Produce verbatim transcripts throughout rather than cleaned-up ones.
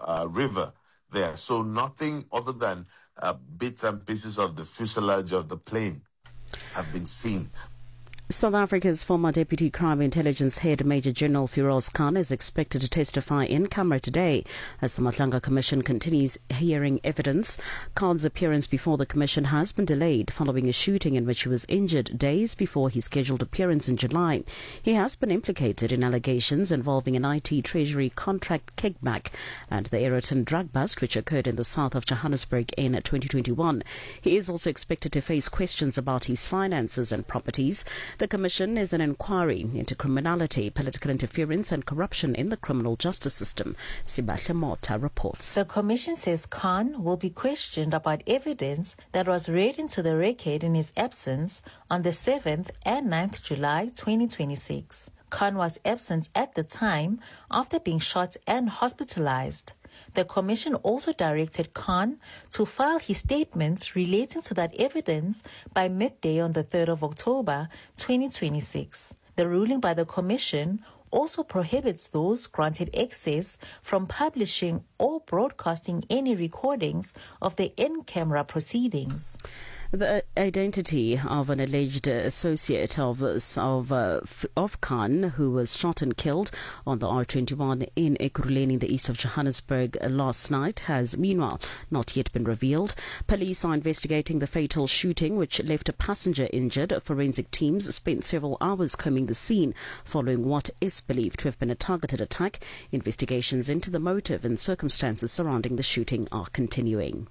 uh, river there. So nothing other than uh, bits and pieces of the fuselage of the plane have been seen. South Africa's former Deputy Crime Intelligence Head, Major General Firoz Khan, is expected to testify in camera today as the Matlanga Commission continues hearing evidence. Khan's appearance before the Commission has been delayed following a shooting in which he was injured days before his scheduled appearance in July. He has been implicated in allegations involving an I T Treasury contract kickback and the Aeroton drug bust, which occurred in the south of Johannesburg in twenty twenty-one. He is also expected to face questions about his finances and properties. The Commission is an inquiry into criminality, political interference and corruption in the criminal justice system. Sibahle Mota reports. The Commission says Khan will be questioned about evidence that was read into the record in his absence on the seventh and ninth of July twenty twenty-six. Khan was absent at the time after being shot and hospitalized. The Commission also directed Khan to file his statements relating to that evidence by midday on the third of October twenty twenty-six. The ruling by the Commission also prohibits those granted access from publishing or broadcasting any recordings of the in-camera proceedings. The identity of an alleged associate of of, uh, of Khan, who was shot and killed on the R twenty-one in Ekurhuleni in the east of Johannesburg last night, has meanwhile not yet been revealed. Police are investigating the fatal shooting, which left a passenger injured. Forensic teams spent several hours combing the scene following what is believed to have been a targeted attack. Investigations into the motive and circumstances surrounding the shooting are continuing.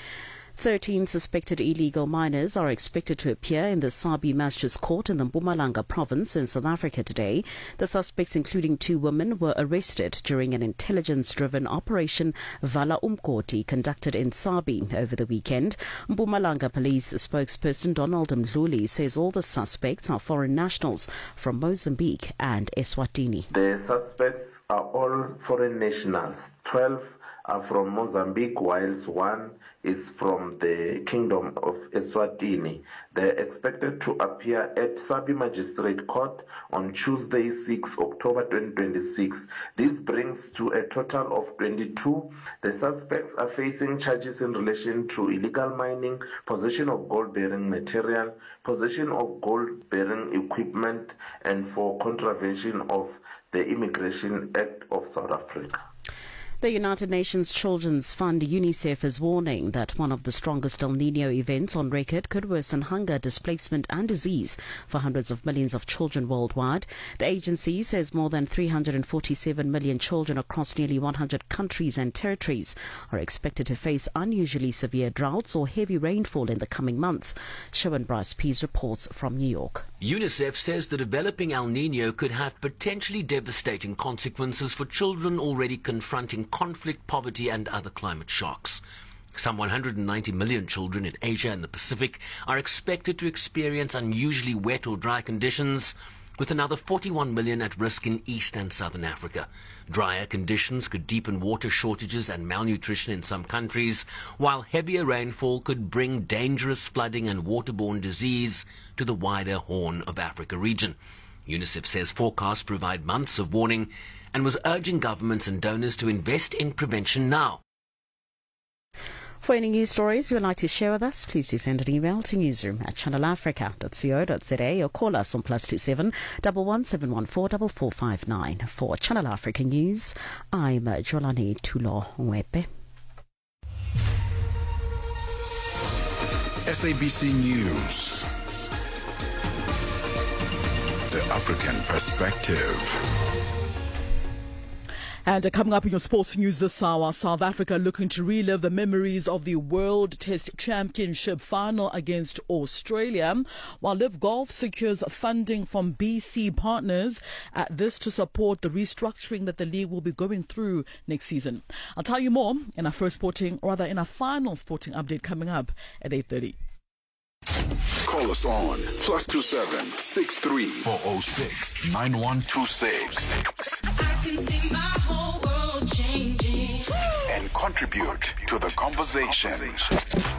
Thirteen suspected illegal miners are expected to appear in the Sabi Magistrates Court in the Mpumalanga province in South Africa today. The suspects, including two women, were arrested during an intelligence-driven operation Vala Umkoti conducted in Sabi over the weekend. Mpumalanga police spokesperson Donald Mdluli says all the suspects are foreign nationals from Mozambique and Eswatini. The suspects are all foreign nationals. Twelve are from Mozambique, whilst one is from the Kingdom of Eswatini. They're expected to appear at Sabi Magistrate Court on Tuesday, the sixth of October twenty twenty-six. This brings to a total of twenty-two. The suspects are facing charges in relation to illegal mining, possession of gold-bearing material, possession of gold-bearing equipment, and for contravention of the Immigration Act of South Africa. The United Nations Children's Fund, UNICEF, is warning that one of the strongest El Niño events on record could worsen hunger, displacement and disease for hundreds of millions of children worldwide. The agency says more than three hundred forty-seven million children across nearly one hundred countries and territories are expected to face unusually severe droughts or heavy rainfall in the coming months. Sharon Bryce Pease reports from New York. UNICEF says the developing El Niño could have potentially devastating consequences for children already confronting conflict, poverty and other climate shocks. Some one hundred ninety million children in Asia and the Pacific are expected to experience unusually wet or dry conditions, with another forty-one million at risk in East and Southern Africa. Drier conditions could deepen water shortages and malnutrition in some countries, while heavier rainfall could bring dangerous flooding and waterborne disease to the wider Horn of Africa region. UNICEF says forecasts provide months of warning and was urging governments and donors to invest in prevention now. For any news stories you would like to share with us, please do send an email to newsroom at channel africa dot co dot za or call us on plus two seven one one seven one four four four five nine. For Channel Africa News, I'm Jolani Tulo Wepe. S A B C News, the African perspective. And uh, coming up in your sports news this hour, South Africa looking to relive the memories of the World Test Championship final against Australia, while Live Golf secures funding from B C Partners, at this to support the restructuring that the league will be going through next season. I'll tell you more in our first sporting, or rather in our final sporting update coming up at eight thirty. Call us on plus two seven six three four zero six nine one two six. I can see my whole world changing. And contribute to the conversation.